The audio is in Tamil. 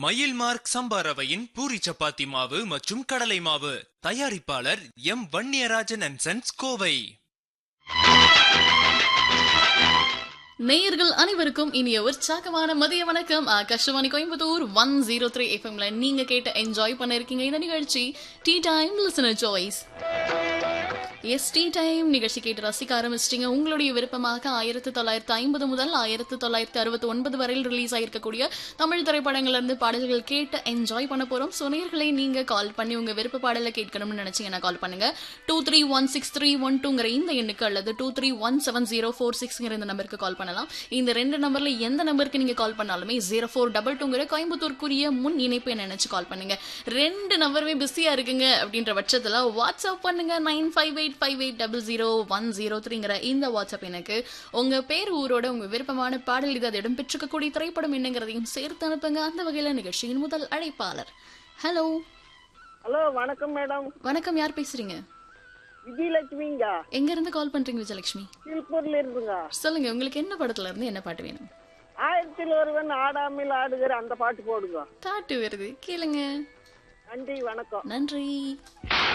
மயில் மார்க் சம்பா ரவையின் பூரி சப்பாத்தி மாவு மற்றும் கடலை மாவு. தயாரிப்பாளர் M Vanniyarajan and sons, Kovai. நேயர்கள் அனைவருக்கும் இனிய உற்சாகமான மதிய வணக்கம். ஆகாஷவாணி கோயம்புத்தூர் 103 எஃப்எம்ல நீங்க கேட்டு என்ஜாய் பண்ண இருக்கீங்க இந்த நிகழ்ச்சி tea time listener choice. S, tea time நிகழ்ச்சி கேட்டு ரசிக்க ஆரம்பிச்சிட்டீங்க. உங்களுடைய விருப்பமாக 1950 முதல் 1969 வரையில் ரிலீஸ் ஆயிருக்கக்கூடிய தமிழ் திரைப்படங்கள்ல இருந்து பாடல்கள் கேட்டு என்ஜாய் பண்ண போறோம். ஸோ நேயர்களை நீங்க கால் பண்ணி உங்க விருப்ப பாடலை கேட்கணும்னு நினைச்சீங்கன்னா கால் பண்ணுங்க. 231631 இந்த எண்ணுக்கு அல்லது 231704 இந்த நம்பருக்கு கால் பண்ணலாம். இந்த ரெண்டு நம்பர்ல எந்த நம்பருக்கு நீங்க கால் பண்ணாலுமே 0422 கோயம்புத்தூருக்குரிய முன் இணைப்பு நினைச்சு கால் பண்ணுங்க. ரெண்டு நம்பருமே பிஸியா இருக்குங்க அப்படின்ற பட்சத்துல வாட்ஸ்அப் பண்ணுங்க. 9585800103 இந்த வாட்ஸ்அப் எனக்கு உங்க பேர், ஊரோட உங்க விருப்பமான பாடல் இது இடம் பெற்றிருக்கக்கூடிய திரைப்படம் என்னங்கிறதையும் சேர்த்து அனுப்புங்க. அந்த வகையில நிகழ்ச்சியின் முதல் அழைப்பாளர். ஹலோ. ஹலோ, வணக்கம் மேடம். வணக்கம், யார் பேசுறீங்க? விஜயலட்சுமிங்க. எங்க இருந்து கால் பண்றீங்க விஜயலட்சுமி? திருப்பூர்ல இருந்துங்க. சொல்லுங்க, உங்களுக்கு என்ன படத்துல இருந்து என்ன பாட்டு வேணும்? ஆயிரத்தில் ஒருவன் ஆடாமல் ஆடுகிற அந்த பாட்டு போடுங்க. பாட்டு வருது, கேளுங்க. நன்றி, வணக்கம். நன்றி.